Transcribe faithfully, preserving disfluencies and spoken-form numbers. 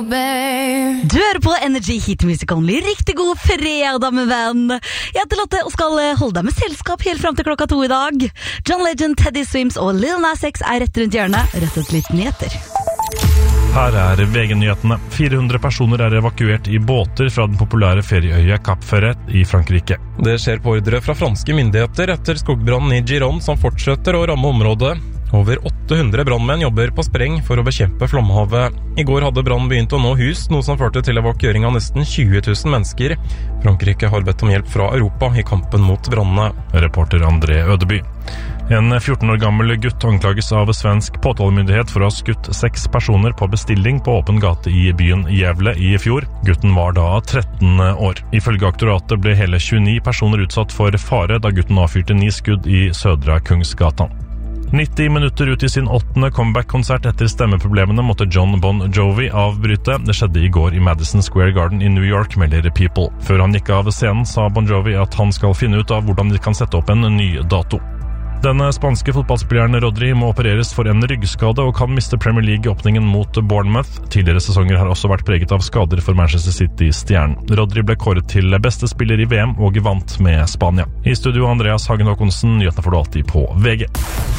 Du hører på Energy Hit Music Only. Riktig god fredag, med venn. Jeg heter Lotte og skal holde deg med selskap helt frem til klokka to i dag. John Legend, Teddy Swims og Lil Nas X er rett rundt hjørnet. Rettet litt nyheter. Her er V G-nyhetene. fire hundre personer er evakuert i båter fra den populære ferieøya Cap Ferret i Frankrike. Det skjer på ordre fra franske myndigheter etter skogbrannen i Gironde som fortsetter å ramme området. Over åtte hundre brannmenn jobber på spreng for å bekjempe flomhavet. I går hadde brannen begynt å nå hus, noe som førte til evakuering av nesten tjue tusen mennesker. Frankrike har bedt om hjelp fra Europa i kampen mot brannene. Reporter André Ødeby. En fjorten år gammel gutt anklages av svensk påtalemyndighet for å ha skutt seks personer på bestilling på åpen gate i byen Gävle i fjor. Gutten var da tretten år. Ifølge aktoratet ble hele tjueni personer utsatt for fare da gutten avfyrte ni skudd i Södra Kungsgatan. nitti minutter ut i sin åttende comeback-konsert etter stemmeproblemene måtte John Bon Jovi avbryte. Det skjedde i går i Madison Square Garden i New York, melder People. Før han gikk av scenen sa Bon Jovi at han skal finne ut av hvordan de kan sette opp en ny dato. Den spanske fotballspilleren Rodri må opereres for en ryggskade og kan miste Premier League-åpningen mot Bournemouth. Tidligere sesonger har også vært preget av skader for Manchester City-stjernen. Rodri ble kåret til beste spiller i V M og vant med Spania. I studio Andreas Hagen Håkonsen, nyhetene får du alltid på V G.